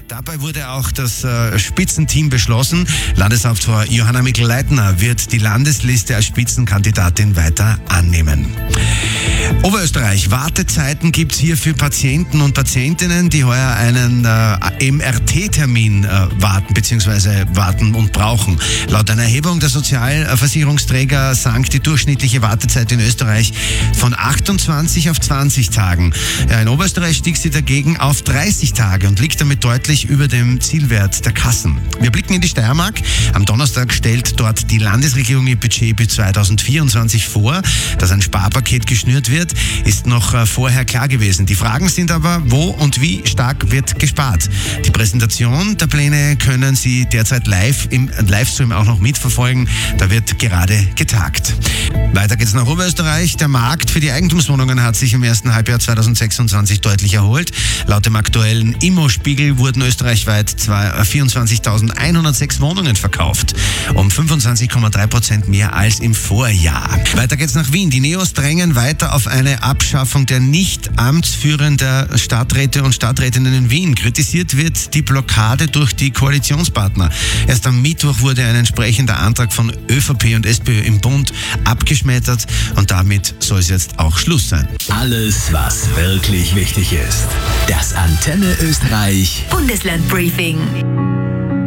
Dabei wurde auch das Spitzenteam beschlossen. Landeshauptfrau Johanna Mikl-Leitner wird die Landesliste als Spitzenkandidatin weiter annehmen. Oberösterreich, Wartezeiten gibt's hier für Patienten und Patientinnen, die heuer einen MRT-Termin warten und brauchen. Laut einer Erhebung der Sozialversicherungsträger sank die durchschnittliche Wartezeit in Österreich von 28 auf 20 Tagen. Ja, in Oberösterreich stieg sie dagegen auf 30 Tage und liegt damit deutlich über dem Zielwert der Kassen. Wir blicken in die Steiermark. Am Donnerstag stellt dort die Landesregierung ihr Budget bis 2024 vor. Dass ein Sparpaket geschnürt wird, ist noch vorher klar gewesen. Die Fragen sind aber, wo und wie stark wird gespart. Die Präsentation der Pläne können Sie derzeit live im Livestream auch noch mitverfolgen. Da wird gerade getagt. Weiter geht's nach Oberösterreich. Der Markt für die Eigentumswohnungen hat sich im ersten Halbjahr 2026 deutlich erholt. Laut dem aktuellen Immo-Spiegel wurden österreichweit 24.106 Wohnungen verkauft. Um 25,3% mehr als im Vorjahr. Weiter geht's nach Wien. Die Neos drängen weiter auf eine Abschaffung der nicht amtsführenden Stadträte und Stadträtinnen in Wien. Kritisiert wird die Blockade durch die Koalitionspartner. Erst am Mittwoch wurde ein entsprechender Antrag von ÖVP und SPÖ im Bund abgeschmettert und damit soll es jetzt auch Schluss sein. Alles, was wirklich wichtig ist. Das Antenne Österreich Bundesland Briefing.